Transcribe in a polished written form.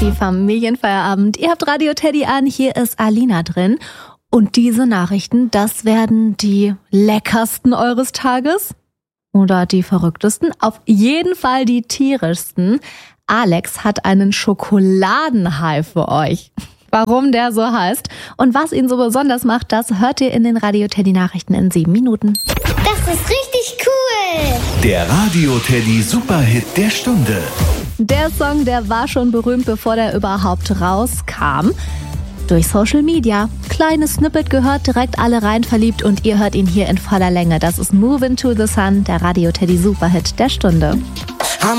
Die Familienfeierabend. Ihr habt Radio Teddy an, hier ist Alina drin. Und diese Nachrichten, das werden die leckersten eures Tages oder die verrücktesten, auf jeden Fall die tierischsten. Alex hat einen Schokoladenhai für euch. Warum der so heißt und was ihn so besonders macht, das hört ihr in den Radio Teddy Nachrichten in 7 Minuten. Das ist richtig cool! Der Radio Teddy Superhit der Stunde. Der Song, der war schon berühmt, bevor der überhaupt rauskam. Durch Social Media. Kleines Snippet gehört, direkt alle rein verliebt und ihr hört ihn hier in voller Länge. Das ist Move Into the Sun, der Radio Teddy Superhit der Stunde.